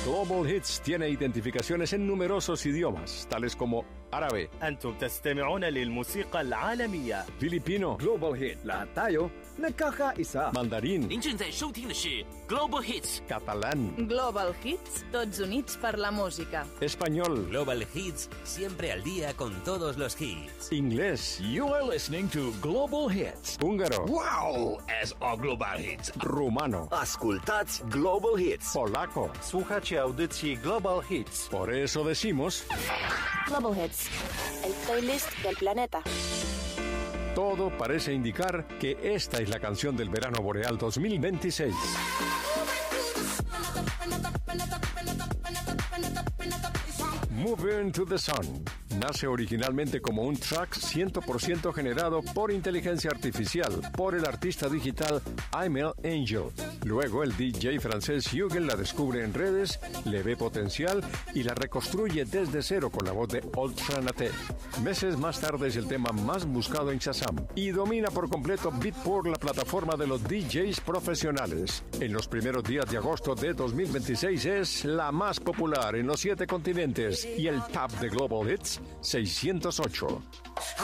Global Hits tiene identificaciones en numerosos idiomas, tales como árabe, أنتم تستمعون للموسيقى العالمية. filipino, Global Hit, lahat tayo nagkakaisa. mandarín, 您正在收听的是 Global Hits catalán, Global Hits, tots units per la música. español, Global Hits, siempre al día con todos los hits. inglés, You are listening to Global Hits. húngaro, Wow! SO Global Hits. rumano, Ascultați Global Hits. polaco. Słuchacie audycji Global Hits. Por eso decimos, Global Hits, el playlist del planeta. todo parece indicar que esta es la canción del verano boreal 2026. Move into the Sun nace originalmente como un track 100% generado por inteligencia artificial por el artista digital Aimel Angel. Luego el DJ francés Huguel la descubre en redes, le ve potencial y la reconstruye desde cero con la voz de Ultra Nate. Meses más tarde es el tema más buscado en Shazam y domina por completo Beatport, la plataforma de los DJs profesionales. En los primeros días de agosto de 2026 es la más popular en los 7 continentes y el top de Global Hits 608.